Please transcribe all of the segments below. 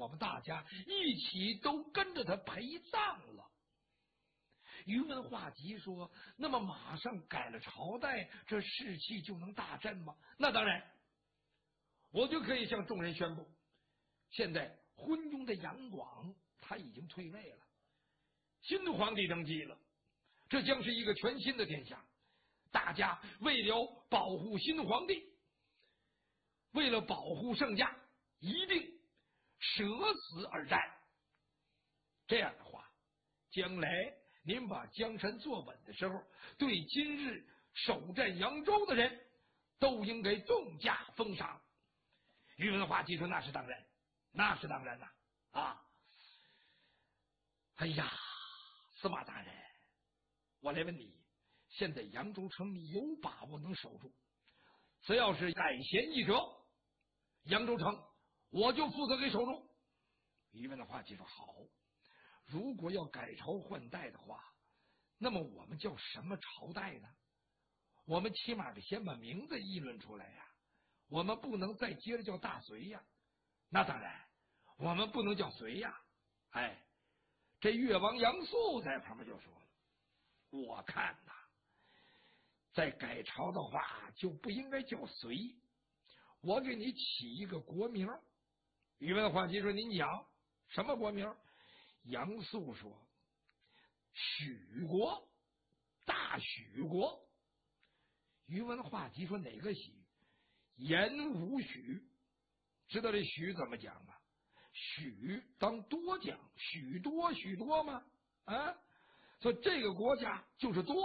们大家一起都跟着他陪葬了。宇文化及说：“那么马上改了朝代，这士气就能大振吗？”那当然，我就可以向众人宣布，现在昏庸的杨广他已经退位了，新皇帝登基了，这将是一个全新的天下。大家为了保护新皇帝，为了保护圣驾，一定舍死而战。这样的话，将来您把江山坐稳的时候，对今日首战扬州的人都应该重加封赏。宇文化及说：“那是当然，那是当然呐！啊，哎呀，司马大人，我来问你，现在扬州城你有把握能守住？只要是改弦易辙，扬州城我就负责给守住。”宇文化及说：“好，如果要改朝换代的话，那么我们叫什么朝代呢？我们起码得先把名字议论出来呀。我们不能再接着叫大隋呀。那当然，我们不能叫隋呀。哎，这越王杨素在旁边就说了：“我看呐，再改朝的话就不应该叫隋，我给你起一个国名。”宇文化及说：“您讲什么国名？”杨素说：“许国，大许国。”宇文化及说：“哪个许？”言无许。知道这许怎么讲吗？许当多讲，许多许多吗？啊，所以这个国家就是多。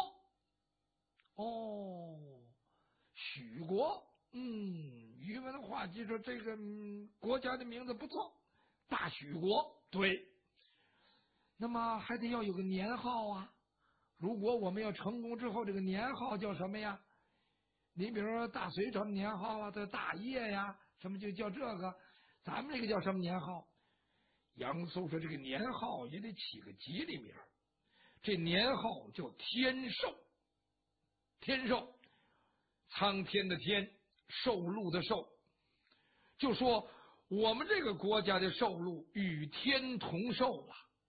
哦，许国，宇文化及说这个国家的名字不错，大许国。对，那么还得要有个年号啊。如果我们要成功之后，这个年号叫什么呀？你比如说大隋朝的年号啊，这大业呀，什么就叫这个，咱们这个叫什么年号？杨素说：“这个年号也得起个吉利名，这年号叫天寿。天寿，苍天的天，寿禄的寿，就说我们这个国家的寿禄与天同寿啊。”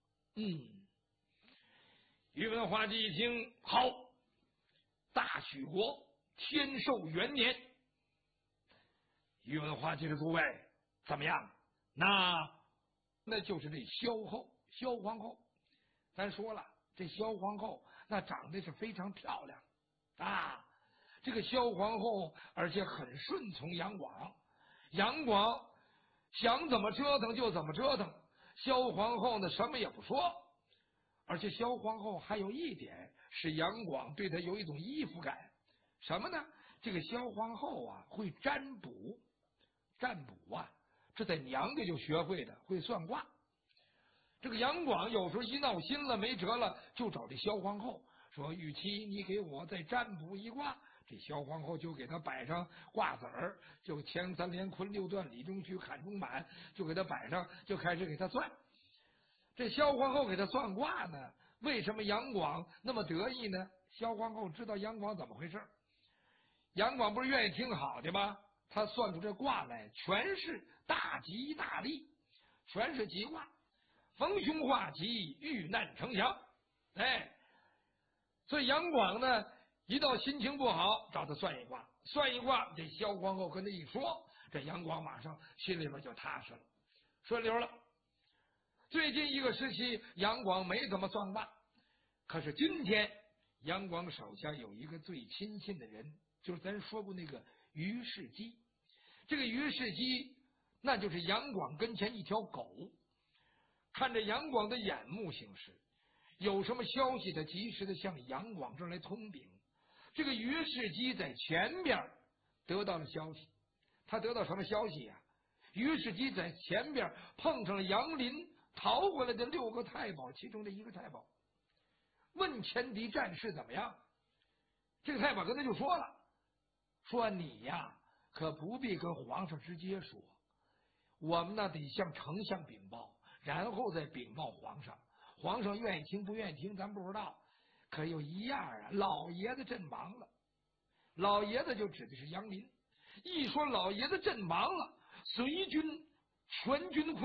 宇文化及一听，好，大许国天寿元年。宇文化及说：“诸位怎么样？那就是这萧后，萧皇后。咱说了，这萧皇后那长得是非常漂亮啊。这个萧皇后，而且很顺从杨广，杨广想怎么折腾就怎么折腾。萧皇后呢，什么也不说。而且萧皇后还有一点是杨广对她有一种依附感，什么呢？这个萧皇后啊会占卜，占卜啊，这在娘家就学会的，会算卦。这个杨广有时候一闹心了没辙了，就找这萧皇后说：“玉妻，你给我再占卜一卦。”这萧皇后就给他摆上卦子儿，就乾三连坤六断理中虚坎中满，就给他摆上，就开始给他算。这萧皇后给他算卦呢，为什么杨广那么得意呢？萧皇后知道杨广怎么回事，杨广不是愿意听好的吗？他算出这卦来全是大吉大利，全是吉卦，逢凶化吉，遇难成祥。所以杨广呢，一到心情不好找他算一卦，算一卦，这萧皇后跟他一说，这杨广马上心里边就踏实了，顺溜了。最近一个时期，杨广没怎么算卦，可是今天杨广手下有一个最亲近的人，就是咱说过那个于世基。这个于世基那就是杨广跟前一条狗，看着杨广的眼目行事，有什么消息他及时的向杨广这儿来通禀。这个于世基在前边得到了消息，他得到什么消息呀？于世基在前边碰上了杨林逃回来的6个太保其中的一个太保，问前敌战事怎么样。这个太保跟他就说了，说你呀可不必跟皇上直接说，我们那得向丞相禀报，然后再禀报皇上，皇上愿意听不愿意听咱不知道。可有一样啊，老爷子阵亡了。老爷子就指的是杨林，一说老爷子阵亡了，隋军全军溃